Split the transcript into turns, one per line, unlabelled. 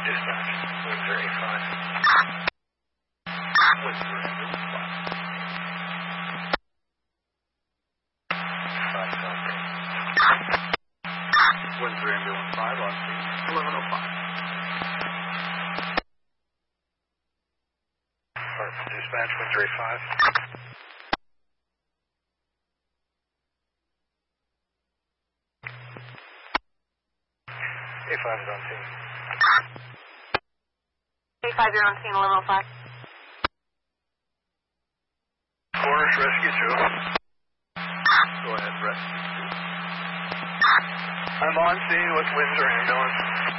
dispatch. Windsor 85. Windsor ambulance 5. 5 South Bay. Windsor ambulance 5 on scene. 1105. Dispatch, Windsor 85. A5 is on scene.
A5, you're on scene, 1105.
Cornish Rescue 2. Go ahead, Rescue 2. I'm on scene with Windsor ambulance.